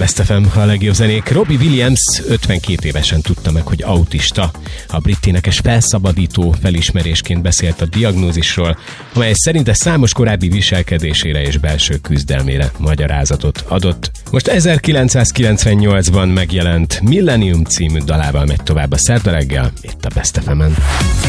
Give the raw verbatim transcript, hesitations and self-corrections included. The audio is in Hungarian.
Best ef em, a legjobb zenék. Robbie Williams ötvenkét évesen tudta meg, hogy autista. A brit énekes felszabadító felismerésként beszélt a diagnózisról, amely szerinte számos korábbi viselkedésére és belső küzdelmére magyarázatot adott. Most ezerkilencszázkilencvennyolcban megjelent Millennium című dalával megy tovább a szerda reggel, itt a Best ef emen.